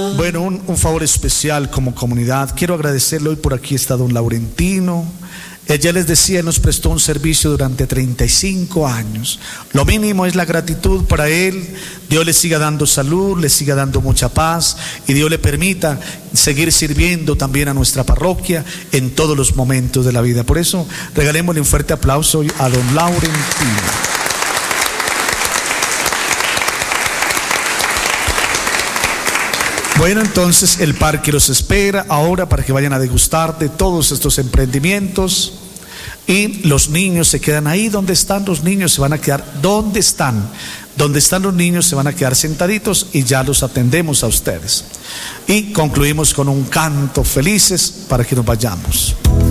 Bueno, un favor especial como comunidad. Quiero agradecerle, hoy por aquí está don Laurentino. Ya les decía, nos prestó un servicio durante 35 años. Lo mínimo es la gratitud para él. Dios le siga dando salud, le siga dando mucha paz y Dios le permita seguir sirviendo también a nuestra parroquia en todos los momentos de la vida. Por eso, regalémosle un fuerte aplauso a don Laurentino. Bueno, entonces el parque los espera ahora para que vayan a degustar de todos estos emprendimientos. Y los niños se quedan ahí donde están. Los niños se van a quedar donde están. Donde están los niños se van a quedar sentaditos y ya los atendemos a ustedes. Y concluimos con un canto felices para que nos vayamos.